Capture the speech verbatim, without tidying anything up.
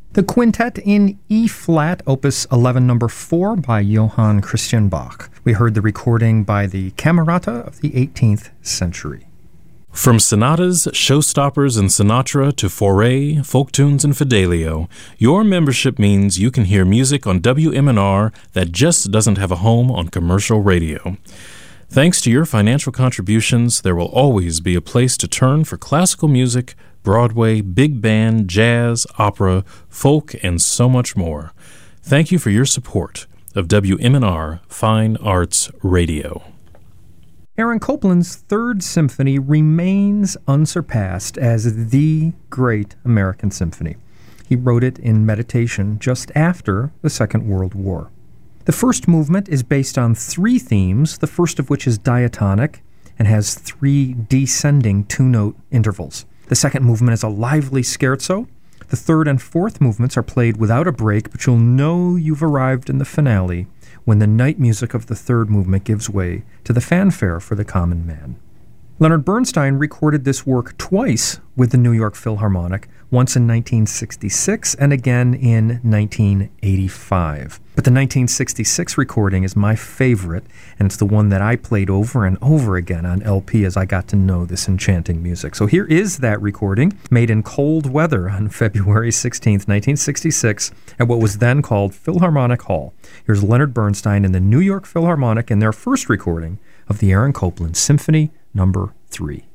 The Quintet in E-flat, Opus eleven, number four, by Johann Christian Bach. We heard the recording by the Camerata of the eighteenth century. From sonatas, showstoppers, and Sinatra to Fauré, folk tunes, and Fidelio, your membership means you can hear music on W M N R that just doesn't have a home on commercial radio. Thanks to your financial contributions, there will always be a place to turn for classical music, Broadway, big band, jazz, opera, folk, and so much more. Thank you for your support of W M N R Fine Arts Radio. Aaron Copland's Third Symphony remains unsurpassed as the great American symphony. He wrote it in meditation just after the Second World War. The first movement is based on three themes, the first of which is diatonic and has three descending two-note intervals. The second movement is a lively scherzo. The third and fourth movements are played without a break, but you'll know you've arrived in the finale when the night music of the third movement gives way to the fanfare for the common man. Leonard Bernstein recorded this work twice with the New York Philharmonic, once in nineteen sixty-six and again in nineteen eighty-five. But the nineteen sixty-six recording is my favorite, and it's the one that I played over and over again on L P as I got to know this enchanting music. So here is that recording, made in cold weather on February sixteenth, nineteen sixty-six, at what was then called Philharmonic Hall. Here's Leonard Bernstein and the New York Philharmonic in their first recording of the Aaron Copland Symphony Number three.